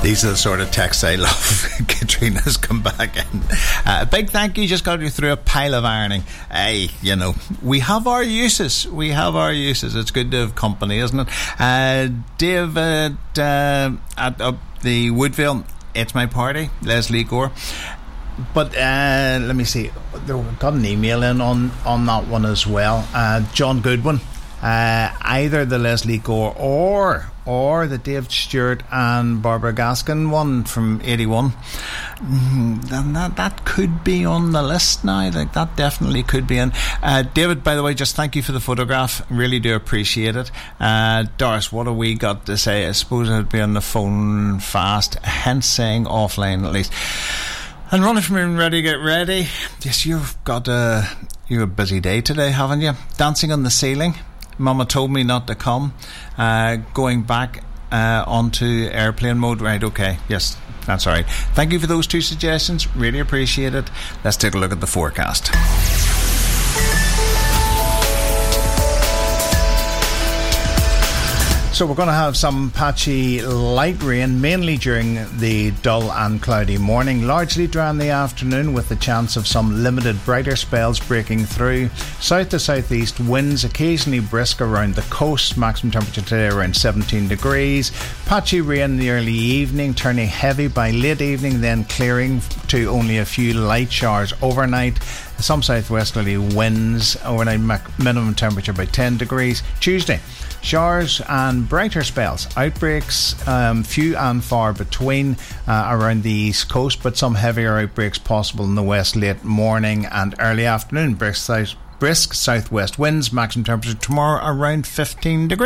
These are the sort of texts I love. Katrina's come back in. A big thank you, just got you through a pile of ironing. Hey, you know, we have our uses. It's good to have company, isn't it? David at the Woodville, it's my party, Leslie Gore. But let me see, got an email in on that one as well. John Goodwin, either the Leslie Gore or the Dave Stewart and Barbara Gaskin one from 81. That could be on the list now. Like, that definitely could be in. David, by the way, just thank you for the photograph. Really do appreciate it. Doris, what have we got to say? I suppose I'd be on the phone fast, hence saying offline at least. And running from being ready, get ready. Yes, you've a busy day today, haven't you? Dancing on the ceiling. Mama told me not to come. Going back onto airplane mode. Right, okay. Yes, that's all right. Thank you for those two suggestions. Really appreciate it. Let's take a look at the forecast. So we're going to have some patchy light rain, mainly during the dull and cloudy morning. Largely dry in the afternoon, with the chance of some limited brighter spells breaking through. South to southeast winds, occasionally brisk around the coast. Maximum temperature today around 17 degrees. Patchy rain in the early evening, turning heavy by late evening, then clearing to only a few light showers overnight. Some southwesterly winds, overnight minimum temperature by 10 degrees. Tuesday, showers and brighter spells. Outbreaks, few and far between around the east coast, but some heavier outbreaks possible in the west late morning and early afternoon. Brisk southwest winds. Maximum temperature tomorrow around 15 degrees.